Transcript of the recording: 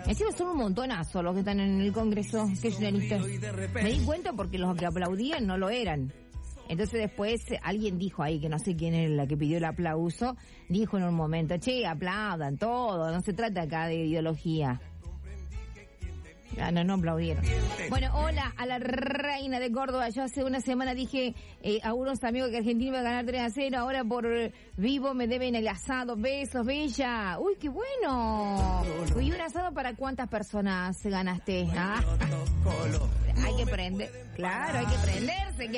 Encima son un montonazo los que están en el Congreso kirchneristas. Me di cuenta porque los que aplaudían no lo eran. Entonces después alguien dijo ahí, que no sé quién era la que pidió el aplauso, dijo en un momento, che, aplaudan todo, no se trata acá de ideología. No aplaudieron. Bueno, hola a la reina de Córdoba. Yo hace una semana dije a unos amigos que Argentina iba a ganar 3-0. Ahora por vivo me deben el asado. Besos, bella. Uy, qué bueno. Uy, un asado para cuántas personas ganaste. Hay que prender. Claro, hay que prenderse.